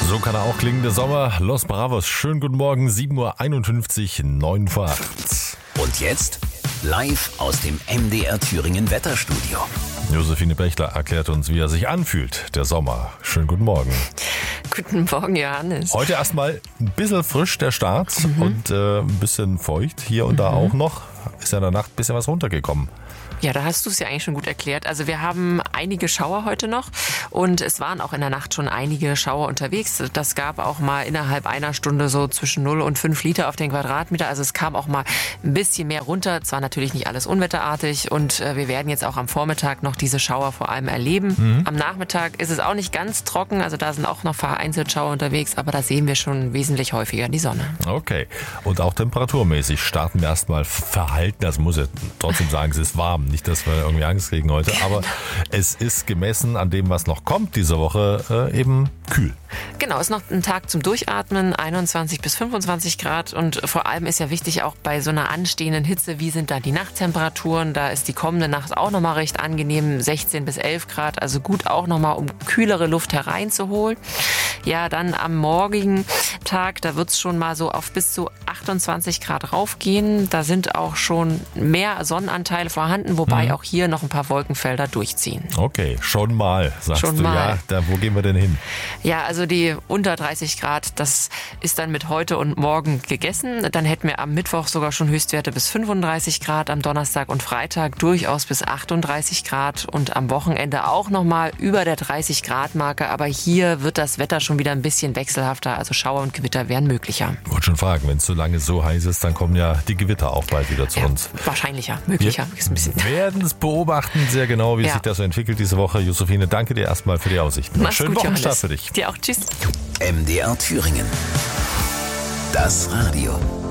So kann er auch klingen, der Sommer. Los Bravos, schönen guten Morgen, 7.51 Uhr, 9 vor 8. Und jetzt live aus dem MDR Thüringen Wetterstudio. Josephine Bechler erklärt uns, wie er sich anfühlt, der Sommer. Schönen guten Morgen. Guten Morgen, Johannes. Heute erstmal ein bisschen frisch der Start und ein bisschen feucht hier und da auch noch. Ist ja in der Nacht ein bisschen was runtergekommen. Ja, da hast du es ja eigentlich schon gut erklärt. Also wir haben einige Schauer heute noch und es waren auch in der Nacht schon einige Schauer unterwegs. Das gab auch mal innerhalb einer Stunde so zwischen 0 und 5 Liter auf den Quadratmeter. Also es kam auch mal ein bisschen mehr runter. Zwar natürlich nicht alles unwetterartig und wir werden jetzt auch am Vormittag noch diese Schauer vor allem erleben. Am Nachmittag ist es auch nicht ganz trocken. Also da sind auch noch vereinzelt Schauer unterwegs, aber da sehen wir schon wesentlich häufiger die Sonne. Okay. Und auch temperaturmäßig starten wir erstmal verhalten. Das muss ja trotzdem sagen, es ist warm. Nicht, dass wir irgendwie Angst kriegen heute, aber es ist gemessen an dem, was noch kommt diese Woche, eben kühl. Genau, ist noch ein Tag zum Durchatmen, 21 bis 25 Grad und vor allem ist ja wichtig auch bei so einer anstehenden Hitze, wie sind da die Nachttemperaturen? Da ist die kommende Nacht auch nochmal recht angenehm, 16 bis 11 Grad, also gut auch nochmal, um kühlere Luft hereinzuholen. Ja, dann am morgigen Tag, da wird es schon mal so auf bis zu 28 Grad raufgehen. Da sind auch schon mehr Sonnenanteile vorhanden, wobei auch hier noch ein paar Wolkenfelder durchziehen. Okay, schon mal, sagst schon du. Mal. Ja, wo gehen wir denn hin? Ja, also die unter 30 Grad, das ist dann mit heute und morgen gegessen. Dann hätten wir am Mittwoch sogar schon Höchstwerte bis 35 Grad, am Donnerstag und Freitag durchaus bis 38 Grad und am Wochenende auch nochmal über der 30 Grad Marke. Aber hier wird das Wetter schon wieder ein bisschen wechselhafter, also Schauer und Gewitter wären möglicher. Ich wollte schon fragen, wenn es so lange so heiß ist, dann kommen ja die Gewitter auch bald wieder zu uns. Wahrscheinlicher, möglicher. Wir werden es beobachten, sehr genau, wie sich das so entwickelt diese Woche. Josephine, danke dir erstmal für die Aussichten. Mach's Schönen gut, Wochenstart Johannes. für dich. Dir auch, tschüss. MDR Thüringen. Das Radio.